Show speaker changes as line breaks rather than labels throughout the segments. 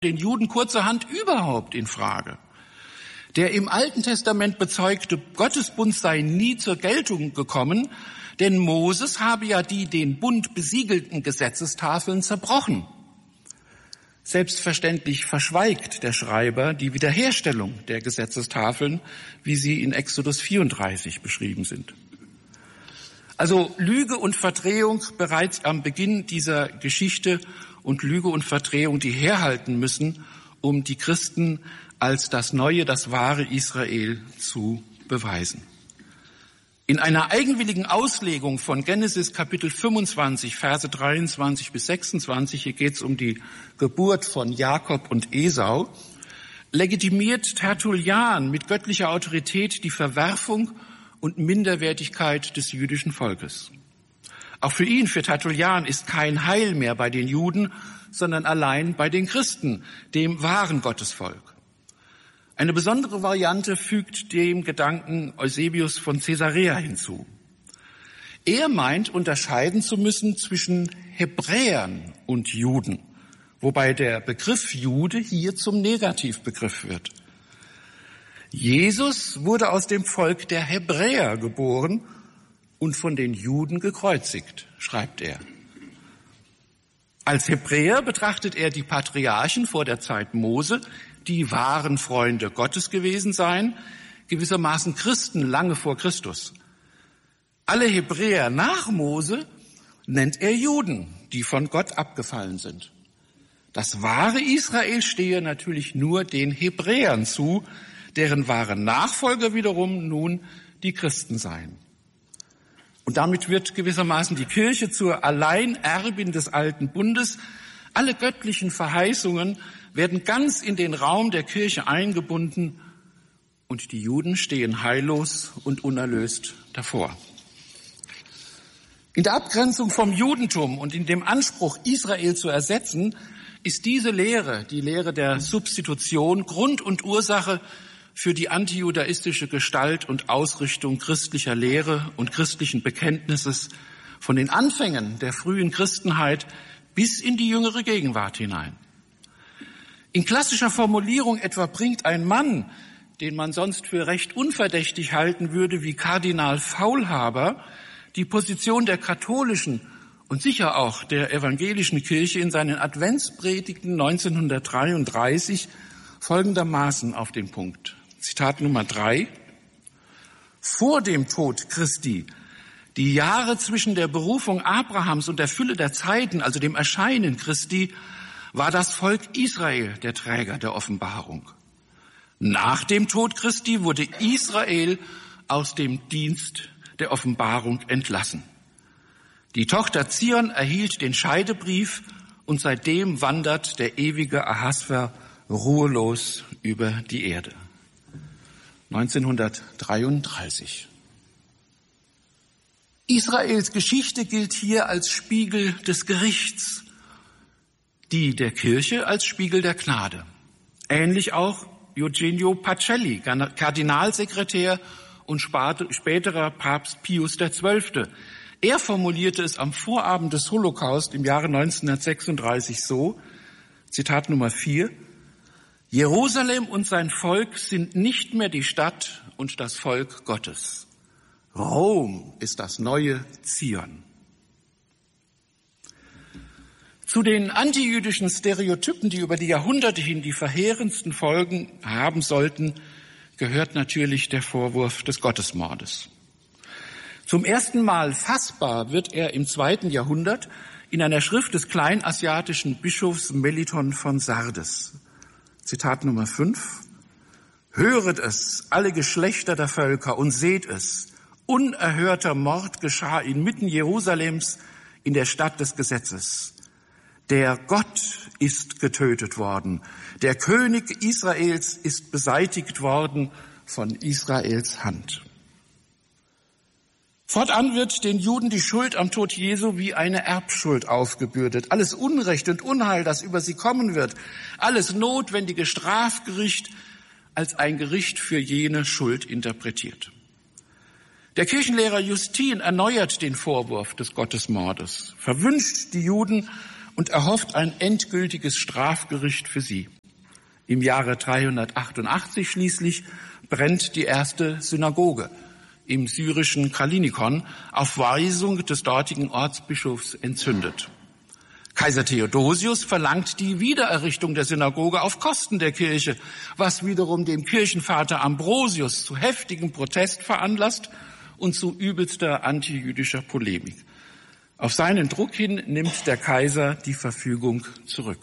den Juden kurzerhand überhaupt in Frage. Der im Alten Testament bezeugte Gottesbund sei nie zur Geltung gekommen, denn Moses habe ja die den Bund besiegelten Gesetzestafeln zerbrochen. Selbstverständlich verschweigt der Schreiber die Wiederherstellung der Gesetzestafeln, wie sie in Exodus 34 beschrieben sind. Also Lüge und Verdrehung bereits am Beginn dieser Geschichte und Lüge und Verdrehung, die herhalten müssen, um die Christen als das neue, das wahre Israel zu beweisen. In einer eigenwilligen Auslegung von Genesis Kapitel 25, Verse 23 bis 26, hier geht es um die Geburt von Jakob und Esau, legitimiert Tertullian mit göttlicher Autorität die Verwerfung und Minderwertigkeit des jüdischen Volkes. Auch für ihn, für Tertullian, ist kein Heil mehr bei den Juden, sondern allein bei den Christen, dem wahren Gottesvolk. Eine besondere Variante fügt dem Gedanken Eusebius von Caesarea hinzu. Er meint, unterscheiden zu müssen zwischen Hebräern und Juden, wobei der Begriff Jude hier zum Negativbegriff wird. Jesus wurde aus dem Volk der Hebräer geboren und von den Juden gekreuzigt, schreibt er. Als Hebräer betrachtet er die Patriarchen vor der Zeit Mose, die wahren Freunde Gottes gewesen seien, gewissermaßen Christen lange vor Christus. Alle Hebräer nach Mose nennt er Juden, die von Gott abgefallen sind. Das wahre Israel stehe natürlich nur den Hebräern zu, deren wahre Nachfolger wiederum nun die Christen seien. Und damit wird gewissermaßen die Kirche zur Alleinerbin des alten Bundes. Alle göttlichen Verheißungen werden ganz in den Raum der Kirche eingebunden und die Juden stehen heillos und unerlöst davor. In der Abgrenzung vom Judentum und in dem Anspruch, Israel zu ersetzen, ist diese Lehre, die Lehre der Substitution, Grund und Ursache für die antijudaistische Gestalt und Ausrichtung christlicher Lehre und christlichen Bekenntnisses von den Anfängen der frühen Christenheit bis in die jüngere Gegenwart hinein. In klassischer Formulierung etwa bringt ein Mann, den man sonst für recht unverdächtig halten würde, wie Kardinal Faulhaber, die Position der katholischen und sicher auch der evangelischen Kirche in seinen Adventspredigten 1933 folgendermaßen auf den Punkt. Zitat Nummer 3. Vor dem Tod Christi, die Jahre zwischen der Berufung Abrahams und der Fülle der Zeiten, also dem Erscheinen Christi, war das Volk Israel der Träger der Offenbarung. Nach dem Tod Christi wurde Israel aus dem Dienst der Offenbarung entlassen. Die Tochter Zion erhielt den Scheidebrief und seitdem wandert der ewige Ahasver ruhelos über die Erde. 1933. Israels Geschichte gilt hier als Spiegel des Gerichts, die der Kirche als Spiegel der Gnade. Ähnlich auch Eugenio Pacelli, Kardinalsekretär und späterer Papst Pius XII. Er formulierte es am Vorabend des Holocaust im Jahre 1936 so, Zitat Nummer 4, Jerusalem und sein Volk sind nicht mehr die Stadt und das Volk Gottes. Rom ist das neue Zion. Zu den antijüdischen Stereotypen, die über die Jahrhunderte hin die verheerendsten Folgen haben sollten, gehört natürlich der Vorwurf des Gottesmordes. Zum ersten Mal fassbar wird er im 2. Jahrhundert in einer Schrift des kleinasiatischen Bischofs Meliton von Sardes. Zitat Nummer 5. Höret es, alle Geschlechter der Völker, und seht es. Unerhörter Mord geschah inmitten Jerusalems in der Stadt des Gesetzes. Der Gott ist getötet worden. Der König Israels ist beseitigt worden von Israels Hand. Fortan wird den Juden die Schuld am Tod Jesu wie eine Erbschuld aufgebürdet. Alles Unrecht und Unheil, das über sie kommen wird, alles notwendige Strafgericht als ein Gericht für jene Schuld interpretiert. Der Kirchenlehrer Justin erneuert den Vorwurf des Gottesmordes, verwünscht die Juden und erhofft ein endgültiges Strafgericht für sie. Im Jahre 388 schließlich brennt die erste Synagoge im syrischen Kalinikon auf Weisung des dortigen Ortsbischofs entzündet. Kaiser Theodosius verlangt die Wiedererrichtung der Synagoge auf Kosten der Kirche, was wiederum dem Kirchenvater Ambrosius zu heftigem Protest veranlasst und zu übelster antijüdischer Polemik. Auf seinen Druck hin nimmt der Kaiser die Verfügung zurück.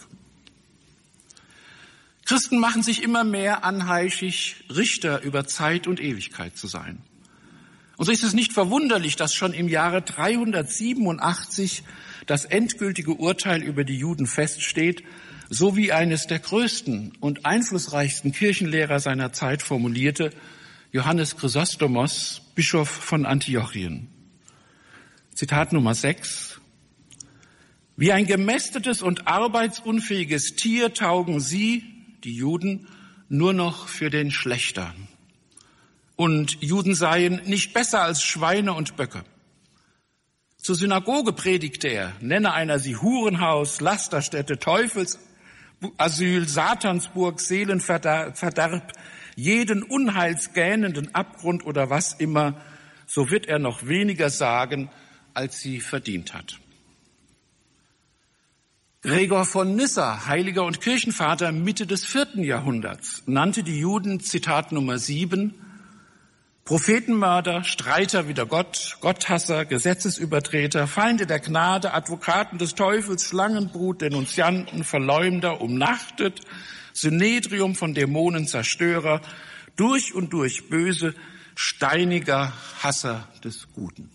Christen machen sich immer mehr anheischig, Richter über Zeit und Ewigkeit zu sein. Und so ist es nicht verwunderlich, dass schon im Jahre 387 das endgültige Urteil über die Juden feststeht, so wie eines der größten und einflussreichsten Kirchenlehrer seiner Zeit formulierte, Johannes Chrysostomos, Bischof von Antiochien. Zitat Nummer 6. Wie ein gemästetes und arbeitsunfähiges Tier taugen sie, die Juden, nur noch für den Schlächter. Und Juden seien nicht besser als Schweine und Böcke. Zur Synagoge predigte er, nenne einer sie Hurenhaus, Lasterstätte, Teufelsasyl, Satansburg, Seelenverderb, jeden unheilsgähnenden Abgrund oder was immer, so wird er noch weniger sagen, als sie verdient hat. Gregor von Nyssa, Heiliger und Kirchenvater Mitte des 4. Jahrhunderts, nannte die Juden, Zitat Nummer 7, Prophetenmörder, Streiter wider Gott, Gotthasser, Gesetzesübertreter, Feinde der Gnade, Advokaten des Teufels, Schlangenbrut, Denunzianten, Verleumder, umnachtet, Synedrium von Dämonen, Zerstörer, durch und durch böse, steiniger Hasser des Guten.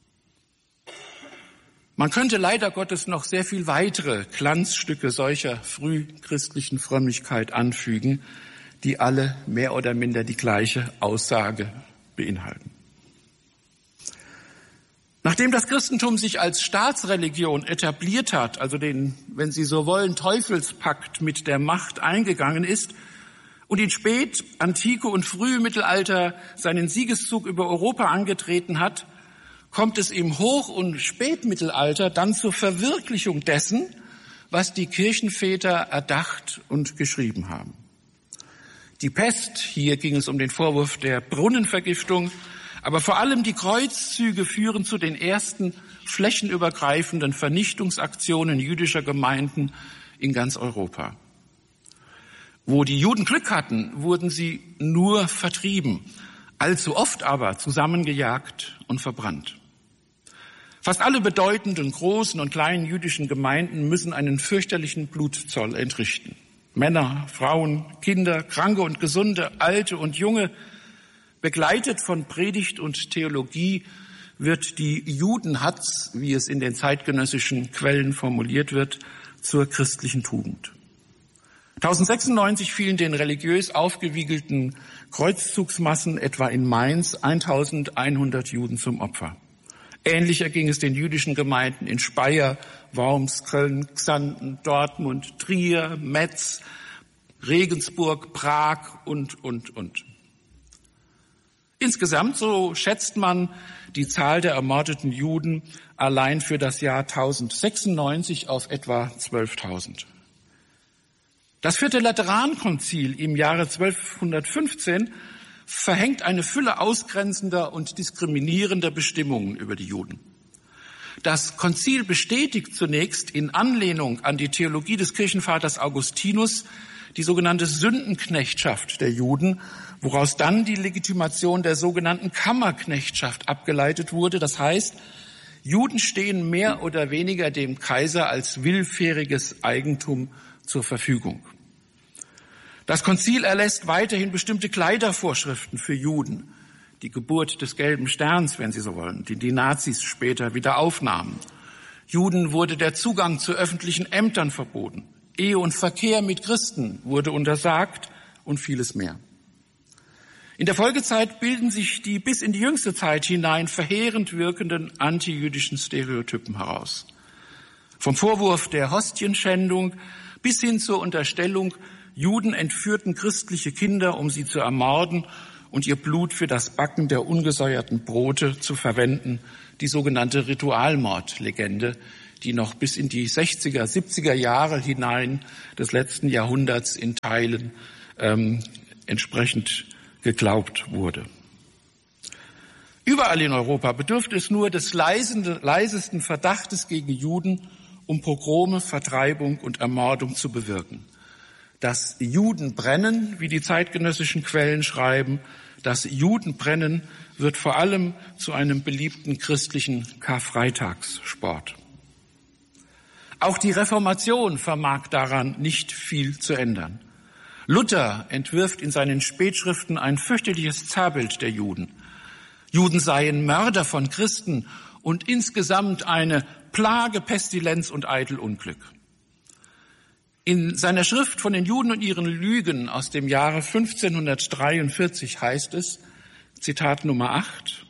Man könnte leider Gottes noch sehr viel weitere Glanzstücke solcher frühchristlichen Frömmigkeit anfügen, die alle mehr oder minder die gleiche Aussage beinhalten. Nachdem das Christentum sich als Staatsreligion etabliert hat, also den, wenn Sie so wollen, Teufelspakt mit der Macht eingegangen ist und in Spät-, Antike und Frühmittelalter seinen Siegeszug über Europa angetreten hat, kommt es im Hoch- und Spätmittelalter dann zur Verwirklichung dessen, was die Kirchenväter erdacht und geschrieben haben. Die Pest, hier ging es um den Vorwurf der Brunnenvergiftung, aber vor allem die Kreuzzüge führen zu den ersten flächenübergreifenden Vernichtungsaktionen jüdischer Gemeinden in ganz Europa. Wo die Juden Glück hatten, wurden sie nur vertrieben, allzu oft aber zusammengejagt und verbrannt. Fast alle bedeutenden großen und kleinen jüdischen Gemeinden müssen einen fürchterlichen Blutzoll entrichten. Männer, Frauen, Kinder, Kranke und Gesunde, Alte und Junge, begleitet von Predigt und Theologie wird die Judenhatz, wie es in den zeitgenössischen Quellen formuliert wird, zur christlichen Tugend. 1096 fielen den religiös aufgewiegelten Kreuzzugsmassen etwa in Mainz 1100 Juden zum Opfer. Ähnlich erging es den jüdischen Gemeinden in Speyer, Worms, Köln, Xanten, Dortmund, Trier, Metz, Regensburg, Prag und. Insgesamt, so schätzt man, die Zahl der ermordeten Juden allein für das Jahr 1096 auf etwa 12.000. Das 4. Laterankonzil im Jahre 1215 verhängt eine Fülle ausgrenzender und diskriminierender Bestimmungen über die Juden. Das Konzil bestätigt zunächst in Anlehnung an die Theologie des Kirchenvaters Augustinus die sogenannte Sündenknechtschaft der Juden, woraus dann die Legitimation der sogenannten Kammerknechtschaft abgeleitet wurde. Das heißt, Juden stehen mehr oder weniger dem Kaiser als willfähriges Eigentum zur Verfügung. Das Konzil erlässt weiterhin bestimmte Kleidervorschriften für Juden. Die Geburt des gelben Sterns, wenn Sie so wollen, die die Nazis später wieder aufnahmen. Juden wurde der Zugang zu öffentlichen Ämtern verboten. Ehe und Verkehr mit Christen wurde untersagt und vieles mehr. In der Folgezeit bilden sich die bis in die jüngste Zeit hinein verheerend wirkenden antijüdischen Stereotypen heraus. Vom Vorwurf der Hostienschändung bis hin zur Unterstellung, Juden entführten christliche Kinder, um sie zu ermorden und ihr Blut für das Backen der ungesäuerten Brote zu verwenden, die sogenannte Ritualmordlegende, die noch bis in die 60er, 70er Jahre hinein des letzten Jahrhunderts in Teilen entsprechend geglaubt wurde. Überall in Europa bedürfte es nur des leisesten Verdachtes gegen Juden, um Pogrome, Vertreibung und Ermordung zu bewirken. Dass Juden brennen, wie die zeitgenössischen Quellen schreiben, das Judenbrennen wird vor allem zu einem beliebten christlichen Karfreitagssport. Auch die Reformation vermag daran nicht viel zu ändern. Luther entwirft in seinen Spätschriften ein fürchterliches Zerrbild der Juden. Juden seien Mörder von Christen und insgesamt eine Plage, Pestilenz und Eitel-Unglück. In seiner Schrift von den Juden und ihren Lügen aus dem Jahre 1543 heißt es, Zitat Nummer 8,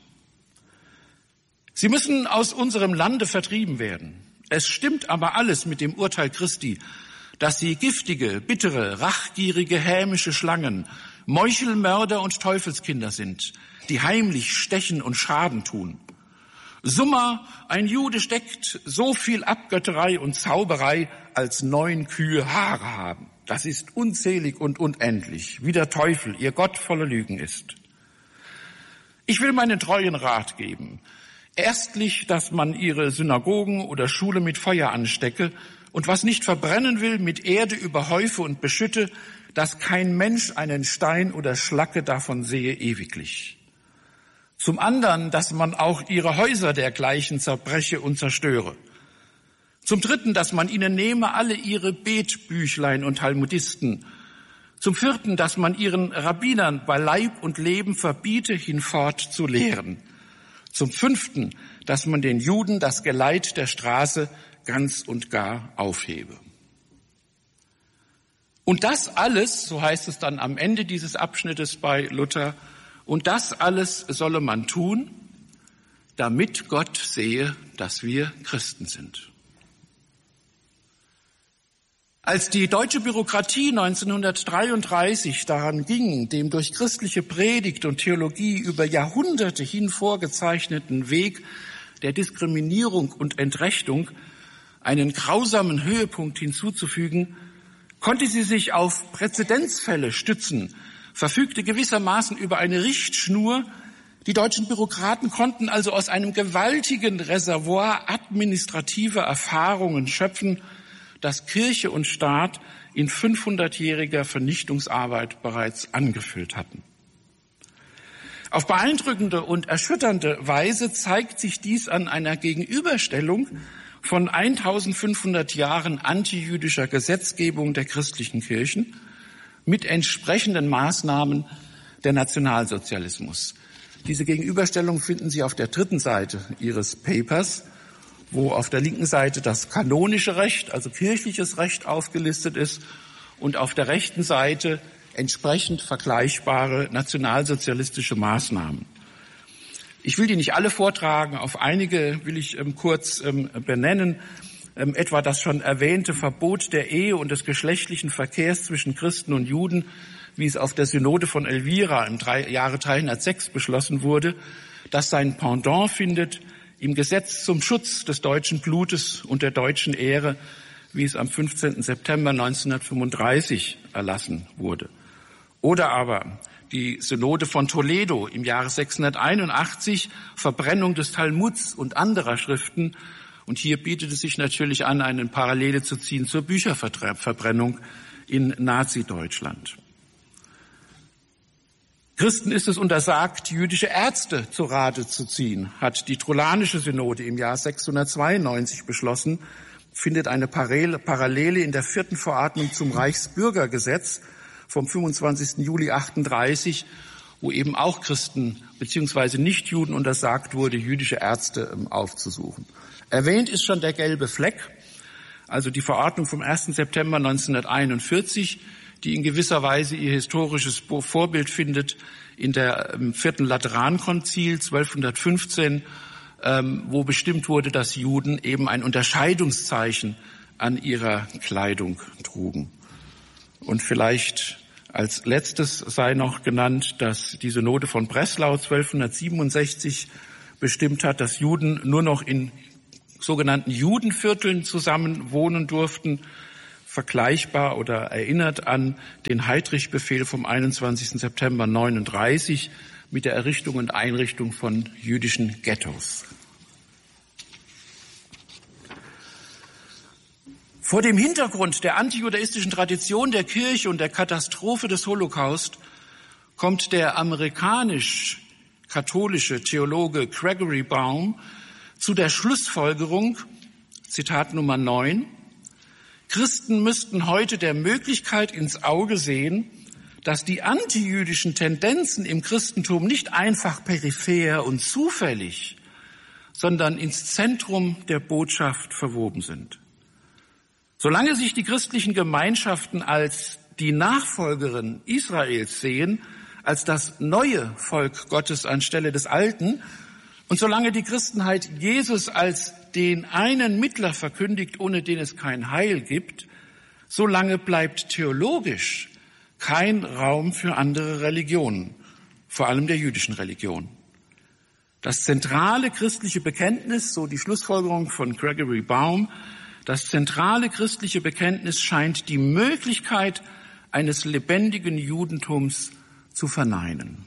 Sie müssen aus unserem Lande vertrieben werden. Es stimmt aber alles mit dem Urteil Christi, dass sie giftige, bittere, rachgierige, hämische Schlangen, Meuchelmörder und Teufelskinder sind, die heimlich stechen und Schaden tun. Summa, ein Jude steckt so viel Abgötterei und Zauberei, als 9 Kühe Haare haben. Das ist unzählig und unendlich, wie der Teufel, ihr Gott voller Lügen ist. Ich will meinen treuen Rat geben. Erstlich, dass man ihre Synagogen oder Schule mit Feuer anstecke und was nicht verbrennen will, mit Erde überhäufe und beschütte, dass kein Mensch einen Stein oder Schlacke davon sehe ewiglich. Zum anderen, dass man auch ihre Häuser dergleichen zerbreche und zerstöre. Zum dritten, dass man ihnen nehme alle ihre Betbüchlein und Talmudisten. Zum vierten, dass man ihren Rabbinern bei Leib und Leben verbiete, hinfort zu lehren. Zum fünften, dass man den Juden das Geleit der Straße ganz und gar aufhebe. Und das alles, so heißt es dann am Ende dieses Abschnittes bei Luther, und das alles solle man tun, damit Gott sehe, dass wir Christen sind. Als die deutsche Bürokratie 1933 daran ging, dem durch christliche Predigt und Theologie über Jahrhunderte hin vorgezeichneten Weg der Diskriminierung und Entrechtung einen grausamen Höhepunkt hinzuzufügen, konnte sie sich auf Präzedenzfälle stützen, verfügte gewissermaßen über eine Richtschnur. Die deutschen Bürokraten konnten also aus einem gewaltigen Reservoir administrativer Erfahrungen schöpfen, das Kirche und Staat in 500-jähriger Vernichtungsarbeit bereits angefüllt hatten. Auf beeindruckende und erschütternde Weise zeigt sich dies an einer Gegenüberstellung von 1500 Jahren antijüdischer Gesetzgebung der christlichen Kirchen mit entsprechenden Maßnahmen der Nationalsozialismus. Diese Gegenüberstellung finden Sie auf der 3. Seite Ihres Papers, wo auf der linken Seite das kanonische Recht, also kirchliches Recht, aufgelistet ist und auf der rechten Seite entsprechend vergleichbare nationalsozialistische Maßnahmen. Ich will die nicht alle vortragen, auf einige will ich kurz benennen. Etwa das schon erwähnte Verbot der Ehe und des geschlechtlichen Verkehrs zwischen Christen und Juden, wie es auf der Synode von Elvira im Jahre 306 beschlossen wurde, das sein Pendant findet im Gesetz zum Schutz des deutschen Blutes und der deutschen Ehre, wie es am 15. September 1935 erlassen wurde. Oder aber die Synode von Toledo im Jahre 681, Verbrennung des Talmuds und anderer Schriften. Und hier bietet es sich natürlich an, eine Parallele zu ziehen zur Bücherverbrennung in Nazi-Deutschland. Christen ist es untersagt, jüdische Ärzte zu Rate zu ziehen, hat die Troulanische Synode im Jahr 692 beschlossen, findet eine Parallele in der 4. Verordnung zum Reichsbürgergesetz vom 25. Juli 38, wo eben auch Christen bzw. Nichtjuden untersagt wurde, jüdische Ärzte aufzusuchen. Erwähnt ist schon der gelbe Fleck, also die Verordnung vom 1. September 1941, die in gewisser Weise ihr historisches Vorbild findet in der 4. Laterankonzil 1215, wo bestimmt wurde, dass Juden eben ein Unterscheidungszeichen an ihrer Kleidung trugen. Und vielleicht als letztes sei noch genannt, dass die Synode von Breslau 1267 bestimmt hat, dass Juden nur noch in sogenannten Judenvierteln zusammen wohnen durften, vergleichbar oder erinnert an den Heydrich-Befehl vom 21. September 1939 mit der Errichtung und Einrichtung von jüdischen Ghettos. Vor dem Hintergrund der antijudaistischen Tradition der Kirche und der Katastrophe des Holocaust kommt der amerikanisch-katholische Theologe Gregory Baum zu der Schlussfolgerung, Zitat Nummer 9, Christen müssten heute der Möglichkeit ins Auge sehen, dass die antijüdischen Tendenzen im Christentum nicht einfach peripher und zufällig, sondern ins Zentrum der Botschaft verwoben sind. Solange sich die christlichen Gemeinschaften als die Nachfolgerin Israels sehen, als das neue Volk Gottes anstelle des Alten, und solange die Christenheit Jesus als den einen Mittler verkündigt, ohne den es kein Heil gibt, solange bleibt theologisch kein Raum für andere Religionen, vor allem der jüdischen Religion. Das zentrale christliche Bekenntnis, so die Schlussfolgerung von Gregory Baum, das zentrale christliche Bekenntnis scheint die Möglichkeit eines lebendigen Judentums zu verneinen.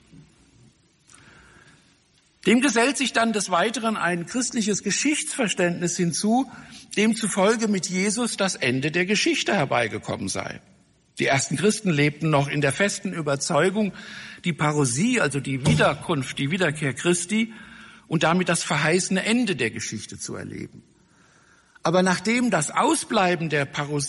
Dem gesellt sich dann des Weiteren ein christliches Geschichtsverständnis hinzu, demzufolge mit Jesus das Ende der Geschichte herbeigekommen sei. Die ersten Christen lebten noch in der festen Überzeugung, die Parousie, also die Wiederkunft, die Wiederkehr Christi und damit das verheißene Ende der Geschichte zu erleben. Aber nach dem Ausbleiben der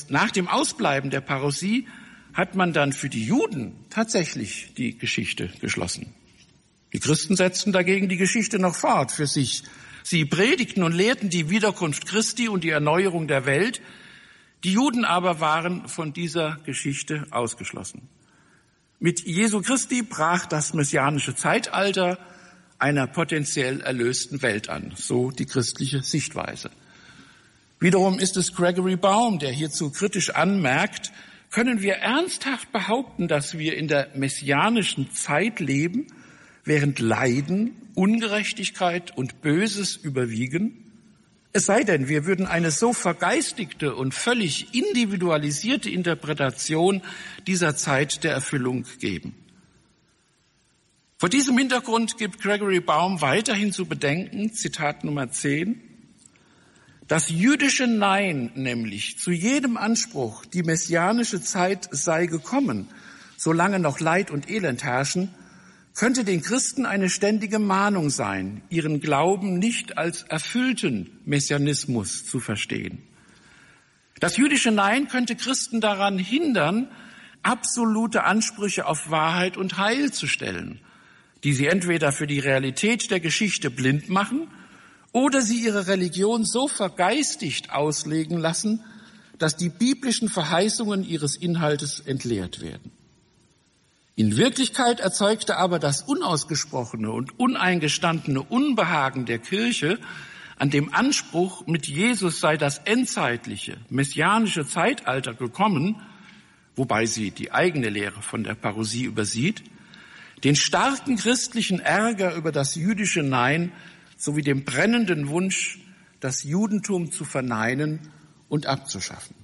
Parousie hat man dann für die Juden tatsächlich die Geschichte geschlossen. Die Christen setzten dagegen die Geschichte noch fort für sich. Sie predigten und lehrten die Wiederkunft Christi und die Erneuerung der Welt. Die Juden aber waren von dieser Geschichte ausgeschlossen. Mit Jesu Christi brach das messianische Zeitalter einer potenziell erlösten Welt an, so die christliche Sichtweise. Wiederum ist es Gregory Baum, der hierzu kritisch anmerkt, können wir ernsthaft behaupten, dass wir in der messianischen Zeit leben, während Leiden, Ungerechtigkeit und Böses überwiegen? Es sei denn, wir würden eine so vergeistigte und völlig individualisierte Interpretation dieser Zeit der Erfüllung geben. Vor diesem Hintergrund gibt Gregory Baum weiterhin zu bedenken, Zitat Nummer 10, das jüdische Nein nämlich zu jedem Anspruch, die messianische Zeit sei gekommen, solange noch Leid und Elend herrschen, könnte den Christen eine ständige Mahnung sein, ihren Glauben nicht als erfüllten Messianismus zu verstehen. Das jüdische Nein könnte Christen daran hindern, absolute Ansprüche auf Wahrheit und Heil zu stellen, die sie entweder für die Realität der Geschichte blind machen oder sie ihre Religion so vergeistigt auslegen lassen, dass die biblischen Verheißungen ihres Inhaltes entleert werden. In Wirklichkeit erzeugte aber das unausgesprochene und uneingestandene Unbehagen der Kirche an dem Anspruch, mit Jesus sei das endzeitliche, messianische Zeitalter gekommen, wobei sie die eigene Lehre von der Parousie übersieht, den starken christlichen Ärger über das jüdische Nein sowie dem brennenden Wunsch, das Judentum zu verneinen und abzuschaffen.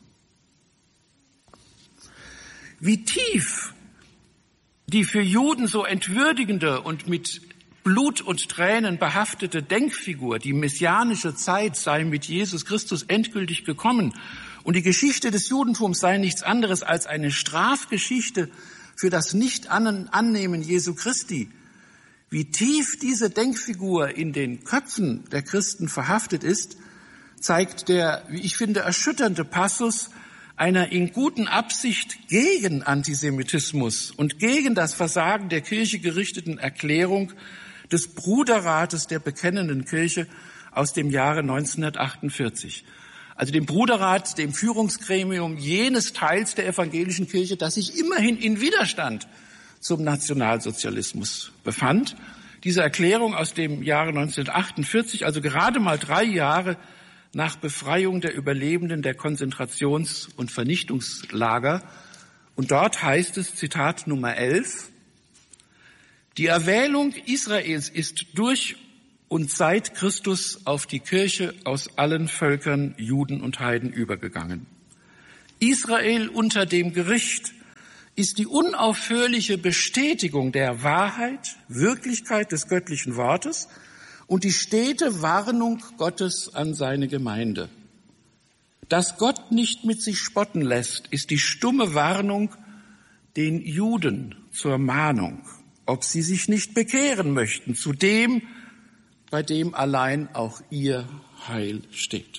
Wie tief die für Juden so entwürdigende und mit Blut und Tränen behaftete Denkfigur, die messianische Zeit sei mit Jesus Christus endgültig gekommen und die Geschichte des Judentums sei nichts anderes als eine Strafgeschichte für das Nicht-Annehmen Jesu Christi. Wie tief diese Denkfigur in den Köpfen der Christen verhaftet ist, zeigt der, wie ich finde, erschütternde Passus einer in guten Absicht gegen Antisemitismus und gegen das Versagen der Kirche gerichteten Erklärung des Bruderrates der Bekennenden Kirche aus dem Jahre 1948. Also dem Bruderrat, dem Führungsgremium jenes Teils der evangelischen Kirche, das sich immerhin in Widerstand zum Nationalsozialismus befand. Diese Erklärung aus dem Jahre 1948, also gerade mal 3 Jahre nach Befreiung der Überlebenden der Konzentrations- und Vernichtungslager. Und dort heißt es, Zitat Nummer 11, die Erwählung Israels ist durch und seit Christus auf die Kirche aus allen Völkern, Juden und Heiden übergegangen. Israel unter dem Gericht ist die unaufhörliche Bestätigung der Wahrheit, Wirklichkeit des göttlichen Wortes und die stete Warnung Gottes an seine Gemeinde. Dass Gott nicht mit sich spotten lässt, ist die stumme Warnung den Juden zur Mahnung, ob sie sich nicht bekehren möchten zu dem, bei dem allein auch ihr Heil steht.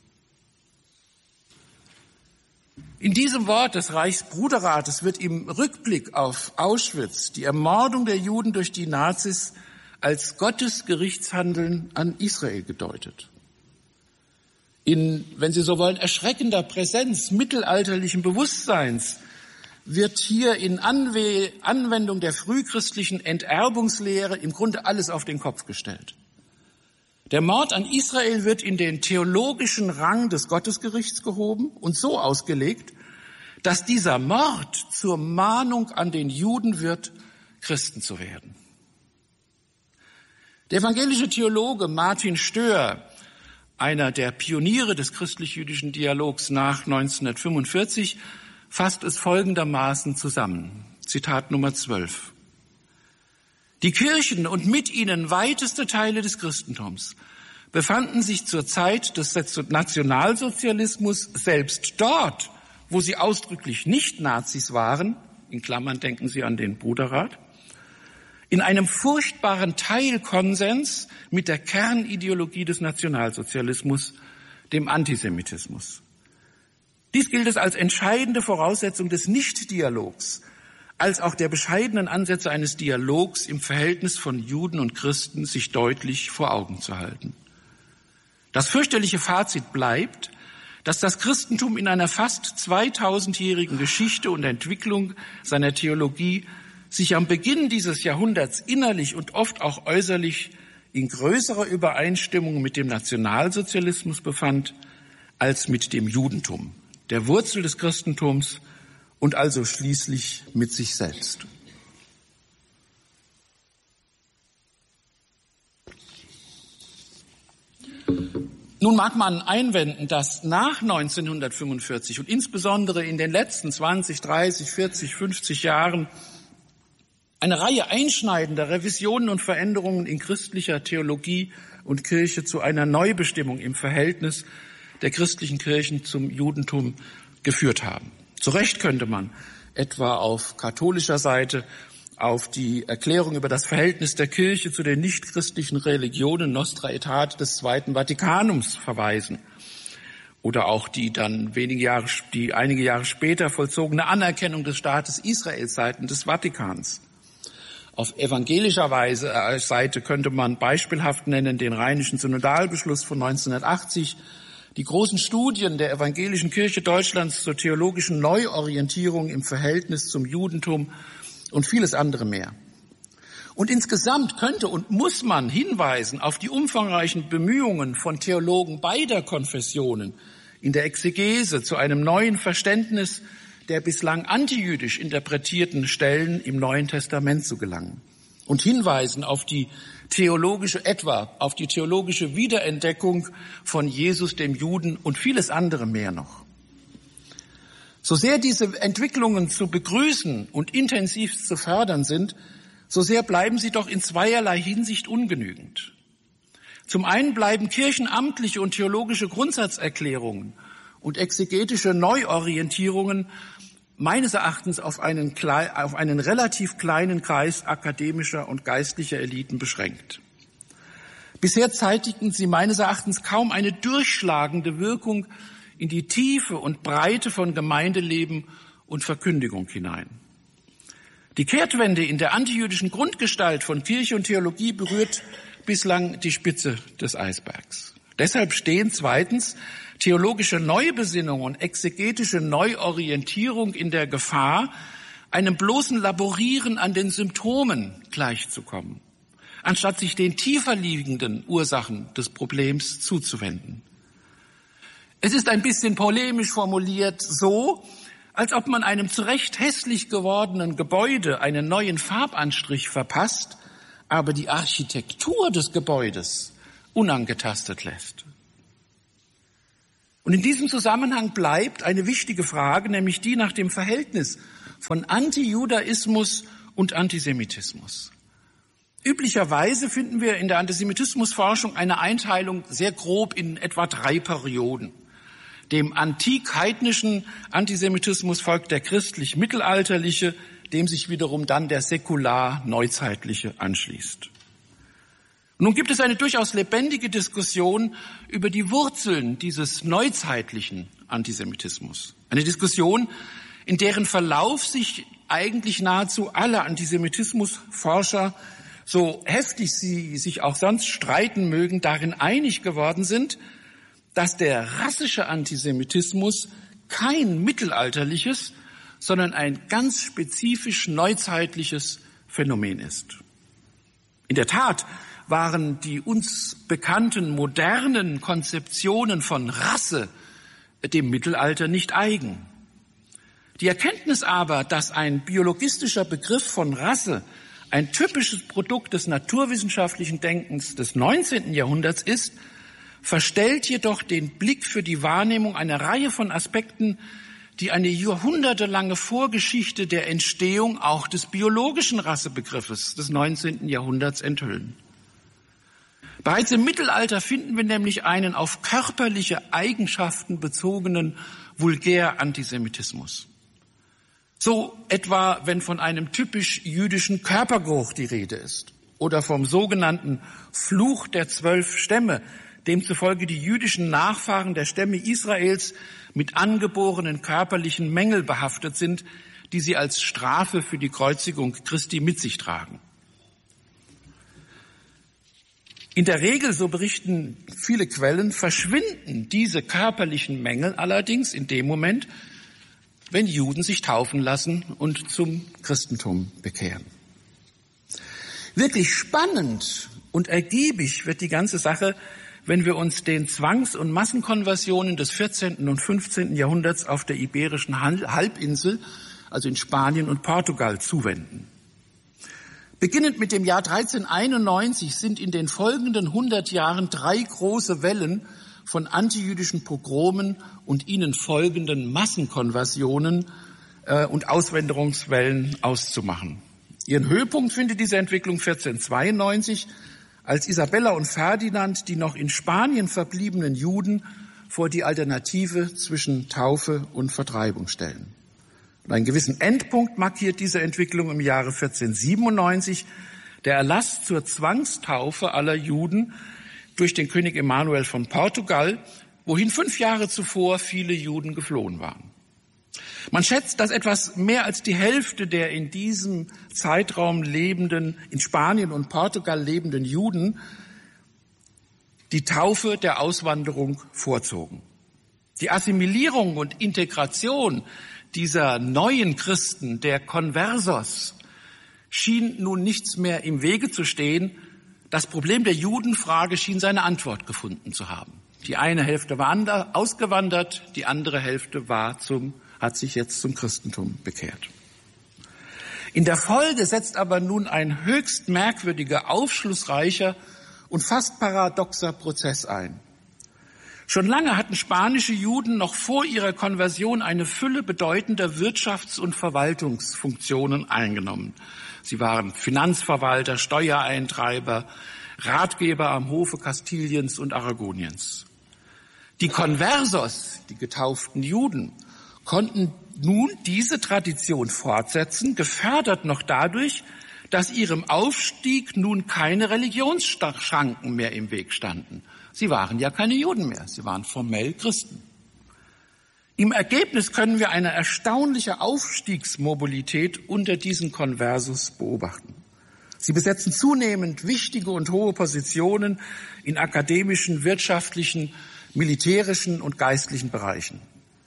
In diesem Wort des Reichsbruderrates wird im Rückblick auf Auschwitz die Ermordung der Juden durch die Nazis als Gottes Gerichtshandeln an Israel gedeutet. In, wenn Sie so wollen, erschreckender Präsenz mittelalterlichen Bewusstseins wird hier in Anwendung der frühchristlichen Enterbungslehre im Grunde alles auf den Kopf gestellt. Der Mord an Israel wird in den theologischen Rang des Gottesgerichts gehoben und so ausgelegt, dass dieser Mord zur Mahnung an den Juden wird, Christen zu werden. Der evangelische Theologe Martin Stöhr, einer der Pioniere des christlich-jüdischen Dialogs nach 1945, fasst es folgendermaßen zusammen. Zitat Nummer 12. Die Kirchen und mit ihnen weiteste Teile des Christentums befanden sich zur Zeit des Nationalsozialismus selbst dort, wo sie ausdrücklich nicht Nazis waren, in Klammern denken Sie an den Bruderrat, in einem furchtbaren Teilkonsens mit der Kernideologie des Nationalsozialismus, dem Antisemitismus. Dies gilt es als entscheidende Voraussetzung des Nichtdialogs, als auch der bescheidenen Ansätze eines Dialogs im Verhältnis von Juden und Christen sich deutlich vor Augen zu halten. Das fürchterliche Fazit bleibt, dass das Christentum in einer fast 2000-jährigen Geschichte und Entwicklung seiner Theologie sich am Beginn dieses Jahrhunderts innerlich und oft auch äußerlich in größerer Übereinstimmung mit dem Nationalsozialismus befand als mit dem Judentum, der Wurzel des Christentums und also schließlich mit sich selbst. Nun mag man einwenden, dass nach 1945 und insbesondere in den letzten 20, 30, 40, 50 Jahren eine Reihe einschneidender Revisionen und Veränderungen in christlicher Theologie und Kirche zu einer Neubestimmung im Verhältnis der christlichen Kirchen zum Judentum geführt haben. Zu Recht könnte man etwa auf katholischer Seite auf die Erklärung über das Verhältnis der Kirche zu den nichtchristlichen Religionen Nostra Aetate des Zweiten Vatikanums verweisen oder auch die dann einige Jahre später vollzogene Anerkennung des Staates Israel seitens des Vatikans. Auf evangelischer Seite könnte man beispielhaft nennen den Rheinischen Synodalbeschluss von 1980, die großen Studien der Evangelischen Kirche Deutschlands zur theologischen Neuorientierung im Verhältnis zum Judentum und vieles andere mehr. Und insgesamt könnte und muss man hinweisen auf die umfangreichen Bemühungen von Theologen beider Konfessionen in der Exegese zu einem neuen Verständnis der bislang antijüdisch interpretierten Stellen im Neuen Testament zu gelangen. Und hinweisen auf die theologische Wiederentdeckung von Jesus dem Juden und vieles andere mehr noch. So sehr diese Entwicklungen zu begrüßen und intensiv zu fördern sind, so sehr bleiben sie doch in zweierlei Hinsicht ungenügend. Zum einen bleiben kirchenamtliche und theologische Grundsatzerklärungen und exegetische Neuorientierungen meines Erachtens auf einen relativ kleinen Kreis akademischer und geistlicher Eliten beschränkt. Bisher zeitigten sie meines Erachtens kaum eine durchschlagende Wirkung in die Tiefe und Breite von Gemeindeleben und Verkündigung hinein. Die Kehrtwende in der antijüdischen Grundgestalt von Kirche und Theologie berührt bislang die Spitze des Eisbergs. Deshalb stehen zweitens theologische Neubesinnung und exegetische Neuorientierung in der Gefahr, einem bloßen Laborieren an den Symptomen gleichzukommen, anstatt sich den tiefer liegenden Ursachen des Problems zuzuwenden. Es ist ein bisschen polemisch formuliert so, als ob man einem zu Recht hässlich gewordenen Gebäude einen neuen Farbanstrich verpasst, aber die Architektur des Gebäudes unangetastet lässt. Und in diesem Zusammenhang bleibt eine wichtige Frage, nämlich die nach dem Verhältnis von Antijudaismus und Antisemitismus. Üblicherweise finden wir in der Antisemitismusforschung eine Einteilung sehr grob in etwa 3 Perioden. Dem antik-heidnischen Antisemitismus folgt der christlich-mittelalterliche, dem sich wiederum dann der säkular-neuzeitliche anschließt. Nun gibt es eine durchaus lebendige Diskussion über die Wurzeln dieses neuzeitlichen Antisemitismus. Eine Diskussion, in deren Verlauf sich eigentlich nahezu alle Antisemitismusforscher, so heftig sie sich auch sonst streiten mögen, darin einig geworden sind, dass der rassische Antisemitismus kein mittelalterliches, sondern ein ganz spezifisch neuzeitliches Phänomen ist. In der Tat waren die uns bekannten modernen Konzeptionen von Rasse dem Mittelalter nicht eigen. Die Erkenntnis aber, dass ein biologistischer Begriff von Rasse ein typisches Produkt des naturwissenschaftlichen Denkens des 19. Jahrhunderts ist, verstellt jedoch den Blick für die Wahrnehmung einer Reihe von Aspekten, die eine jahrhundertelange Vorgeschichte der Entstehung auch des biologischen Rassebegriffes des 19. Jahrhunderts enthüllen. Bereits im Mittelalter finden wir nämlich einen auf körperliche Eigenschaften bezogenen Vulgär-Antisemitismus. So etwa, wenn von einem typisch jüdischen Körpergeruch die Rede ist oder vom sogenannten Fluch der 12 Stämme, demzufolge die jüdischen Nachfahren der Stämme Israels mit angeborenen körperlichen Mängeln behaftet sind, die sie als Strafe für die Kreuzigung Christi mit sich tragen. In der Regel, so berichten viele Quellen, verschwinden diese körperlichen Mängel allerdings in dem Moment, wenn Juden sich taufen lassen und zum Christentum bekehren. Wirklich spannend und ergiebig wird die ganze Sache, wenn wir uns den Zwangs- und Massenkonversionen des 14. und 15. Jahrhunderts auf der Iberischen Halbinsel, also in Spanien und Portugal, zuwenden. Beginnend mit dem Jahr 1391 sind in den folgenden 100 Jahren 3 große Wellen von antijüdischen Pogromen und ihnen folgenden Massenkonversionen und Auswanderungswellen auszumachen. Ihren Höhepunkt findet diese Entwicklung 1492, als Isabella und Ferdinand die noch in Spanien verbliebenen Juden vor die Alternative zwischen Taufe und Vertreibung stellen. Und einen gewissen Endpunkt markiert diese Entwicklung im Jahre 1497, der Erlass zur Zwangstaufe aller Juden durch den König Emanuel von Portugal, wohin 5 Jahre zuvor viele Juden geflohen waren. Man schätzt, dass etwas mehr als die Hälfte der in diesem Zeitraum lebenden, in Spanien und Portugal lebenden Juden die Taufe der Auswanderung vorzogen. Die Assimilierung und Integration dieser neuen Christen, der Conversos, schien nun nichts mehr im Wege zu stehen. Das Problem der Judenfrage schien seine Antwort gefunden zu haben. Die eine Hälfte war ausgewandert, die andere Hälfte hat sich jetzt zum Christentum bekehrt. In der Folge setzt aber nun ein höchst merkwürdiger, aufschlussreicher und fast paradoxer Prozess ein. Schon lange hatten spanische Juden noch vor ihrer Konversion eine Fülle bedeutender Wirtschafts- und Verwaltungsfunktionen eingenommen. Sie waren Finanzverwalter, Steuereintreiber, Ratgeber am Hofe Kastiliens und Aragoniens. Die Conversos, die getauften Juden, konnten nun diese Tradition fortsetzen, gefördert noch dadurch, dass ihrem Aufstieg nun keine Religionsschranken mehr im Weg standen. Sie waren ja keine Juden mehr, sie waren formell Christen. Im Ergebnis können wir eine erstaunliche Aufstiegsmobilität unter diesen Conversos beobachten. Sie besetzen zunehmend wichtige und hohe Positionen in akademischen, wirtschaftlichen, militärischen und geistlichen Bereichen.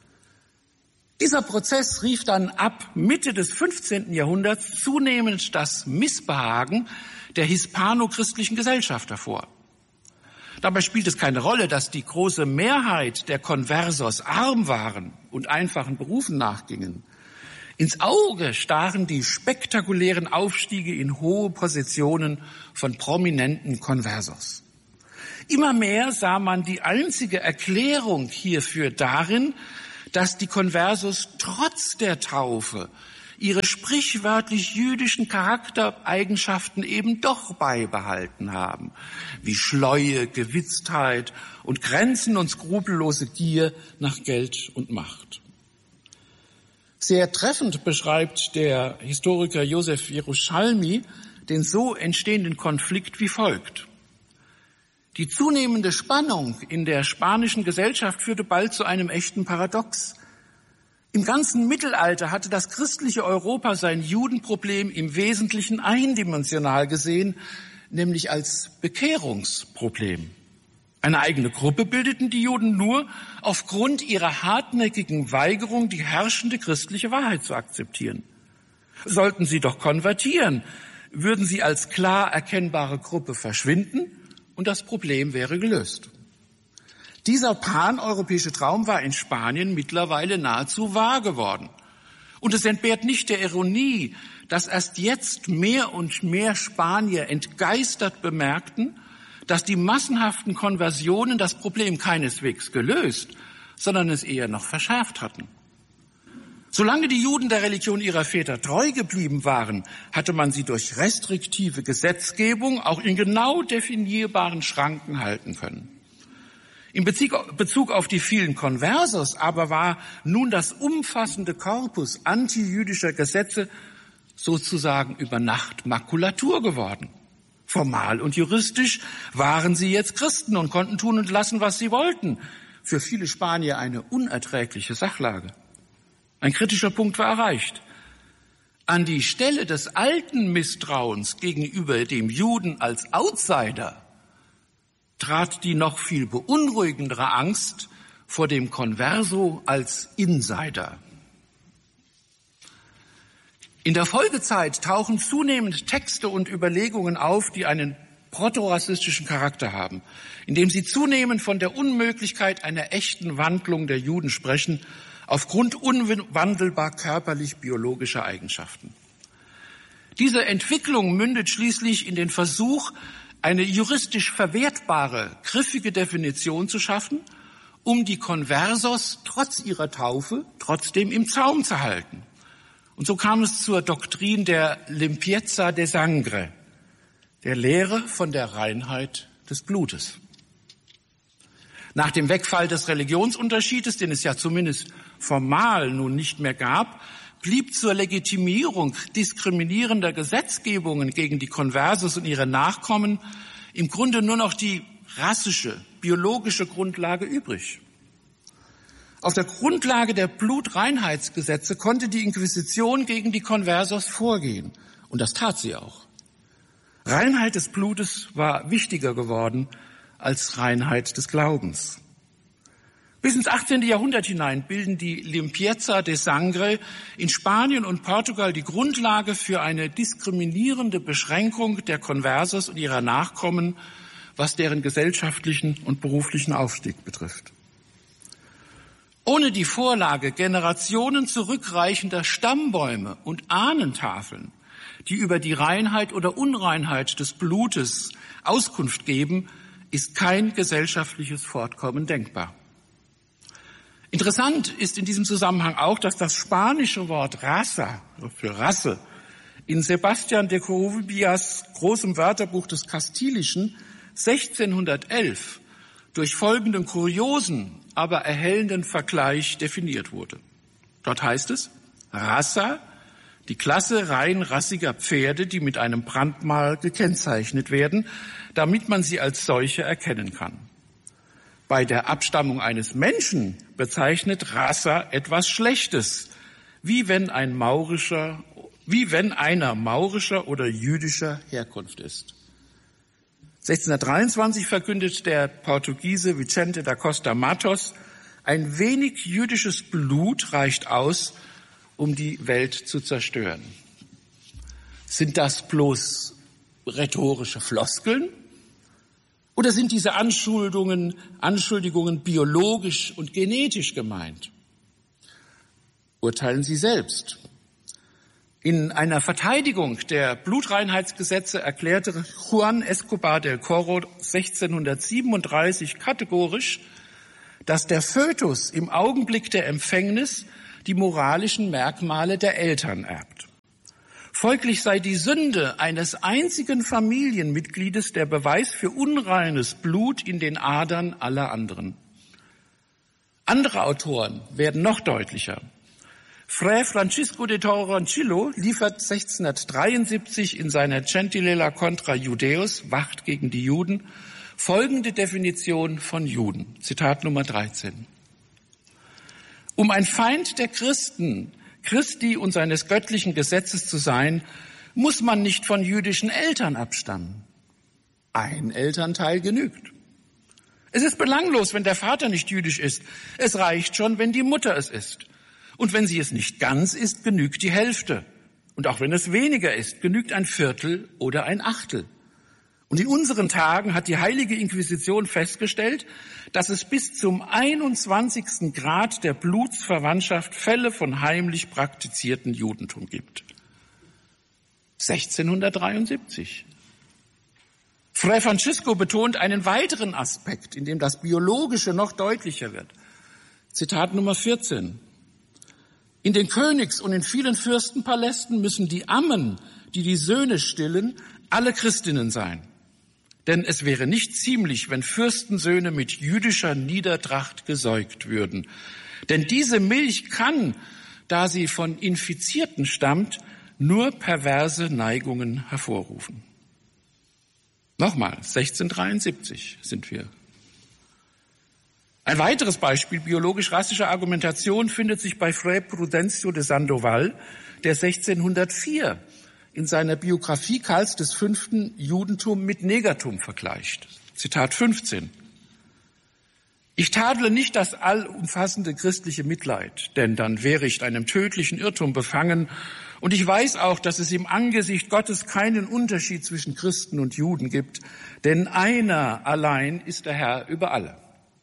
Dieser Prozess rief dann ab Mitte des 15. Jahrhunderts zunehmend das Missbehagen der hispano-christlichen Gesellschaft hervor. Dabei spielt es keine Rolle, dass die große Mehrheit der Conversos arm waren und einfachen Berufen nachgingen. Ins Auge stachen die spektakulären Aufstiege in hohe Positionen von prominenten Conversos. Immer mehr sah man die einzige Erklärung hierfür darin, dass die Conversos trotz der Taufe ihre sprichwörtlich jüdischen Charaktereigenschaften eben doch beibehalten haben, wie Schleue, Gewitztheit und grenzen- und skrupellose Gier nach Geld und Macht. Sehr treffend beschreibt der Historiker Josef Jerusalmi den so entstehenden Konflikt wie folgt. Die zunehmende Spannung in der spanischen Gesellschaft führte bald zu einem echten Paradox. Im ganzen Mittelalter hatte das christliche Europa sein Judenproblem im Wesentlichen eindimensional gesehen, nämlich als Bekehrungsproblem. Eine eigene Gruppe bildeten die Juden nur aufgrund ihrer hartnäckigen Weigerung, die herrschende christliche Wahrheit zu akzeptieren. Sollten sie doch konvertieren, würden sie als klar erkennbare Gruppe verschwinden und das Problem wäre gelöst. Dieser paneuropäische Traum war in Spanien mittlerweile nahezu wahr geworden. Und es entbehrt nicht der Ironie, dass erst jetzt mehr und mehr Spanier entgeistert bemerkten, dass die massenhaften Konversionen das Problem keineswegs gelöst, sondern es eher noch verschärft hatten. Solange die Juden der Religion ihrer Väter treu geblieben waren, hatte man sie durch restriktive Gesetzgebung auch in genau definierbaren Schranken halten können. In Bezug auf die vielen Conversos aber war nun das umfassende Korpus antijüdischer Gesetze sozusagen über Nacht Makulatur geworden. Formal und juristisch waren sie jetzt Christen und konnten tun und lassen, was sie wollten. Für viele Spanier eine unerträgliche Sachlage. Ein kritischer Punkt war erreicht. An die Stelle des alten Misstrauens gegenüber dem Juden als Outsider trat die noch viel beunruhigendere Angst vor dem Converso als Insider. In der Folgezeit tauchen zunehmend Texte und Überlegungen auf, die einen protorassistischen Charakter haben, indem sie zunehmend von der Unmöglichkeit einer echten Wandlung der Juden sprechen, aufgrund unwandelbar körperlich-biologischer Eigenschaften. Diese Entwicklung mündet schließlich in den Versuch, eine juristisch verwertbare, griffige Definition zu schaffen, um die Conversos trotz ihrer Taufe trotzdem im Zaum zu halten. Und so kam es zur Doktrin der Limpieza de Sangre, der Lehre von der Reinheit des Blutes. Nach dem Wegfall des Religionsunterschiedes, den es ja zumindest formal nun nicht mehr gab, blieb zur Legitimierung diskriminierender Gesetzgebungen gegen die Conversos und ihre Nachkommen im Grunde nur noch die rassische, biologische Grundlage übrig. Auf der Grundlage der Blutreinheitsgesetze konnte die Inquisition gegen die Conversos vorgehen. Und das tat sie auch. Reinheit des Blutes war wichtiger geworden als Reinheit des Glaubens. Bis ins 18. Jahrhundert hinein bilden die Limpieza de Sangre in Spanien und Portugal die Grundlage für eine diskriminierende Beschränkung der Conversos und ihrer Nachkommen, was deren gesellschaftlichen und beruflichen Aufstieg betrifft. Ohne die Vorlage Generationen zurückreichender Stammbäume und Ahnentafeln, die über die Reinheit oder Unreinheit des Blutes Auskunft geben, ist kein gesellschaftliches Fortkommen denkbar. Interessant ist in diesem Zusammenhang auch, dass das spanische Wort Raza für Rasse in Sebastian de Corubias großem Wörterbuch des Kastilischen 1611 durch folgenden kuriosen, aber erhellenden Vergleich definiert wurde. Dort heißt es, Raza, die Klasse rein rassiger Pferde, die mit einem Brandmal gekennzeichnet werden, damit man sie als solche erkennen kann. Bei der Abstammung eines Menschen bezeichnet Raza etwas Schlechtes, wie wenn einer maurischer oder jüdischer Herkunft ist. 1623 verkündet der Portugiese Vicente da Costa Matos, ein wenig jüdisches Blut reicht aus, um die Welt zu zerstören. Sind das bloß rhetorische Floskeln? Oder sind diese Anschuldigungen biologisch und genetisch gemeint? Urteilen Sie selbst. In einer Verteidigung der Blutreinheitsgesetze erklärte Juan Escobar del Corro 1637 kategorisch, dass der Fötus im Augenblick der Empfängnis die moralischen Merkmale der Eltern erbt. Folglich sei die Sünde eines einzigen Familienmitgliedes der Beweis für unreines Blut in den Adern aller anderen. Andere Autoren werden noch deutlicher. Fray Francisco de Toronchillo liefert 1673 in seiner Gentilella contra Judaeus, Wacht gegen die Juden, folgende Definition von Juden. Zitat Nummer 13. Um ein Feind der Christen, Christi und seines göttlichen Gesetzes zu sein, muss man nicht von jüdischen Eltern abstammen. Ein Elternteil genügt. Es ist belanglos, wenn der Vater nicht jüdisch ist. Es reicht schon, wenn die Mutter es ist. Und wenn sie es nicht ganz ist, genügt die Hälfte. Und auch wenn es weniger ist, genügt ein Viertel oder ein Achtel. Und in unseren Tagen hat die Heilige Inquisition festgestellt, dass es bis zum 21. Grad der Blutsverwandtschaft Fälle von heimlich praktizierten Judentum gibt. 1673. Fray Francisco betont einen weiteren Aspekt, in dem das Biologische noch deutlicher wird. Zitat Nummer 14. In den Königs- und in vielen Fürstenpalästen müssen die Ammen, die die Söhne stillen, alle Christinnen sein. Denn es wäre nicht ziemlich, wenn Fürstensöhne mit jüdischer Niedertracht gesäugt würden. Denn diese Milch kann, da sie von Infizierten stammt, nur perverse Neigungen hervorrufen. Nochmal, 1673 sind wir. Ein weiteres Beispiel biologisch-rassischer Argumentation findet sich bei Fray Prudencio de Sandoval, der 1604 in seiner Biografie Karls V. Judentum mit Negertum vergleicht. Zitat 15. Ich tadle nicht das allumfassende christliche Mitleid, denn dann wäre ich einem tödlichen Irrtum befangen. Und ich weiß auch, dass es im Angesicht Gottes keinen Unterschied zwischen Christen und Juden gibt, denn einer allein ist der Herr über alle.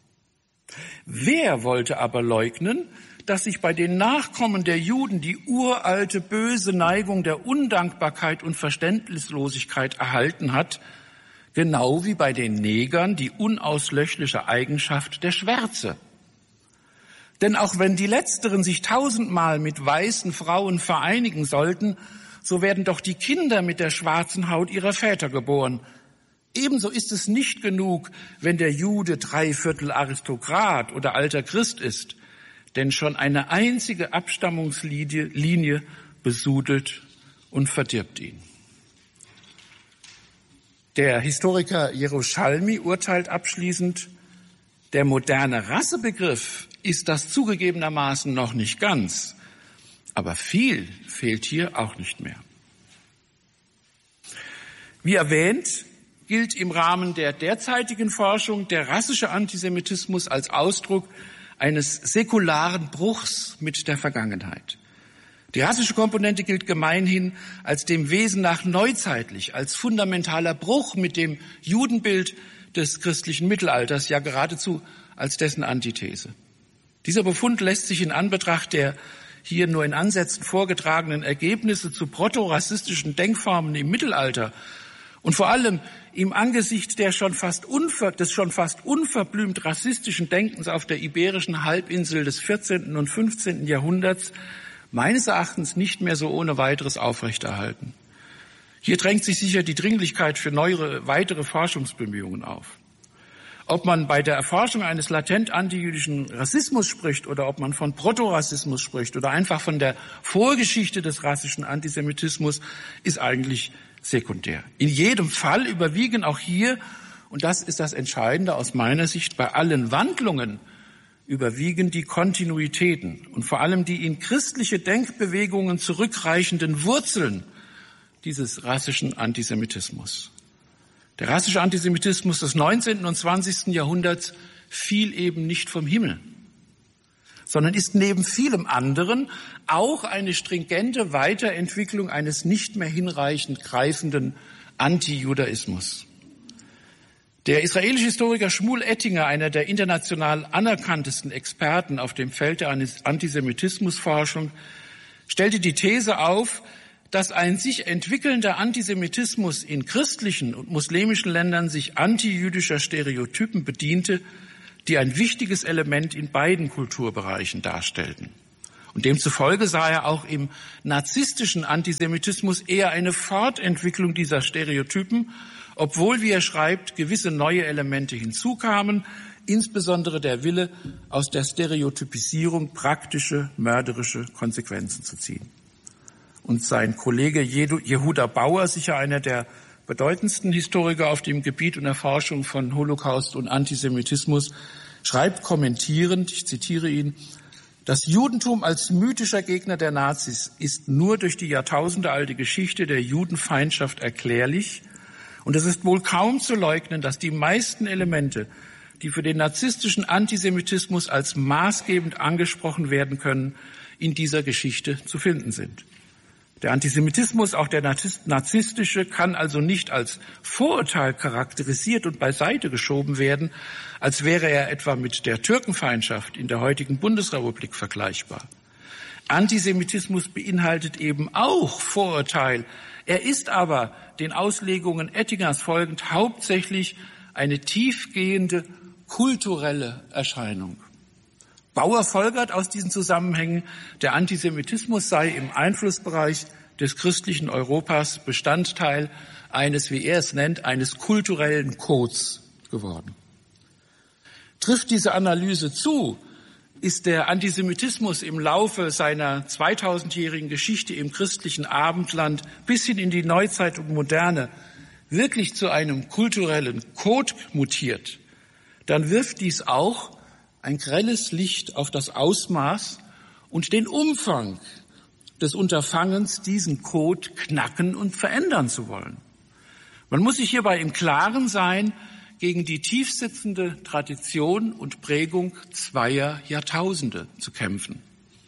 Wer wollte aber leugnen, dass sich bei den Nachkommen der Juden die uralte böse Neigung der Undankbarkeit und Verständnislosigkeit erhalten hat, genau wie bei den Negern die unauslöschliche Eigenschaft der Schwärze? Denn auch wenn die Letzteren sich 1000-mal mit weißen Frauen vereinigen sollten, so werden doch die Kinder mit der schwarzen Haut ihrer Väter geboren. Ebenso ist es nicht genug, wenn der Jude 3/4 Aristokrat oder alter Christ ist, denn schon eine einzige Abstammungslinie besudelt und verdirbt ihn. Der Historiker Jerusalmi urteilt abschließend, der moderne Rassebegriff ist das zugegebenermaßen noch nicht ganz, aber viel fehlt hier auch nicht mehr. Wie erwähnt, gilt im Rahmen der derzeitigen Forschung der rassische Antisemitismus als Ausdruck eines säkularen Bruchs mit der Vergangenheit. Die rassische Komponente gilt gemeinhin als dem Wesen nach neuzeitlich, als fundamentaler Bruch mit dem Judenbild des christlichen Mittelalters, ja geradezu als dessen Antithese. Dieser Befund lässt sich in Anbetracht der hier nur in Ansätzen vorgetragenen Ergebnisse zu protorassistischen Denkformen im Mittelalter und vor allem im Angesicht des schon fast unverblümt rassistischen Denkens auf der iberischen Halbinsel des 14. und 15. Jahrhunderts meines Erachtens nicht mehr so ohne weiteres aufrechterhalten. Hier drängt sich sicher die Dringlichkeit für neuere, weitere Forschungsbemühungen auf. Ob man bei der Erforschung eines latent antijüdischen Rassismus spricht oder ob man von Protorassismus spricht oder einfach von der Vorgeschichte des rassischen Antisemitismus, ist eigentlich sekundär. In jedem Fall überwiegen auch hier, und das ist das Entscheidende aus meiner Sicht, bei allen Wandlungen überwiegen die Kontinuitäten und vor allem die in christliche Denkbewegungen zurückreichenden Wurzeln dieses rassischen Antisemitismus. Der rassische Antisemitismus des 19. und 20. Jahrhunderts fiel eben nicht vom Himmel, sondern ist neben vielem anderen auch eine stringente Weiterentwicklung eines nicht mehr hinreichend greifenden Antijudaismus. Der israelische Historiker Shmuel Ettinger, einer der international anerkanntesten Experten auf dem Feld der Antisemitismusforschung, stellte die These auf, dass ein sich entwickelnder Antisemitismus in christlichen und muslimischen Ländern sich antijüdischer Stereotypen bediente, die ein wichtiges Element in beiden Kulturbereichen darstellten. Und demzufolge sah er auch im narzisstischen Antisemitismus eher eine Fortentwicklung dieser Stereotypen, obwohl, wie er schreibt, gewisse neue Elemente hinzukamen, insbesondere der Wille, aus der Stereotypisierung praktische, mörderische Konsequenzen zu ziehen. Und sein Kollege Jehuda Bauer, sicher einer der bedeutendsten Historiker auf dem Gebiet und Erforschung von Holocaust und Antisemitismus, schreibt kommentierend, ich zitiere ihn, das Judentum als mythischer Gegner der Nazis ist nur durch die jahrtausendealte Geschichte der Judenfeindschaft erklärlich, und es ist wohl kaum zu leugnen, dass die meisten Elemente, die für den narzisstischen Antisemitismus als maßgebend angesprochen werden können, in dieser Geschichte zu finden sind. Der Antisemitismus, auch der narzisstische, kann also nicht als Vorurteil charakterisiert und beiseite geschoben werden, als wäre er etwa mit der Türkenfeindschaft in der heutigen Bundesrepublik vergleichbar. Antisemitismus beinhaltet eben auch Vorurteil. Er ist aber den Auslegungen Ettingers folgend hauptsächlich eine tiefgehende kulturelle Erscheinung. Bauer folgert aus diesen Zusammenhängen, der Antisemitismus sei im Einflussbereich des christlichen Europas Bestandteil eines, wie er es nennt, eines kulturellen Codes geworden. Trifft diese Analyse zu, ist der Antisemitismus im Laufe seiner 2000-jährigen Geschichte im christlichen Abendland bis hin in die Neuzeit und Moderne wirklich zu einem kulturellen Code mutiert, dann wirft dies auch ein grelles Licht auf das Ausmaß und den Umfang des Unterfangens, diesen Code knacken und verändern zu wollen. Man muss sich hierbei im Klaren sein, gegen die tiefsitzende Tradition und Prägung zweier Jahrtausende zu kämpfen.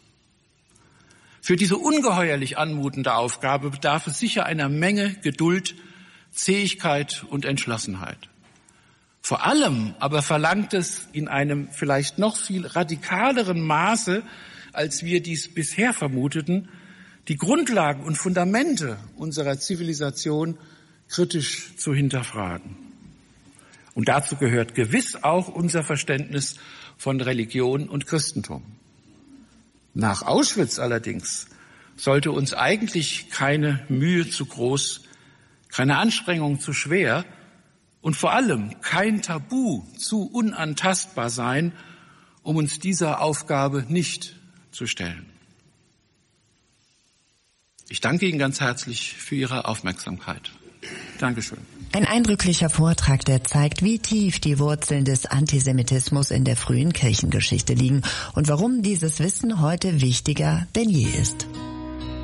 Für diese ungeheuerlich anmutende Aufgabe bedarf es sicher einer Menge Geduld, Zähigkeit und Entschlossenheit. Vor allem aber verlangt es in einem vielleicht noch viel radikaleren Maße, als wir dies bisher vermuteten, die Grundlagen und Fundamente unserer Zivilisation kritisch zu hinterfragen. Und dazu gehört gewiss auch unser Verständnis von Religion und Christentum. Nach Auschwitz allerdings sollte uns eigentlich keine Mühe zu groß, keine Anstrengung zu schwer und vor allem kein Tabu zu unantastbar sein, um uns dieser Aufgabe nicht zu stellen. Ich danke Ihnen ganz herzlich für Ihre Aufmerksamkeit. Dankeschön.
Ein eindrücklicher Vortrag, der zeigt, wie tief die Wurzeln des Antisemitismus in der frühen Kirchengeschichte liegen und warum dieses Wissen heute wichtiger denn je ist.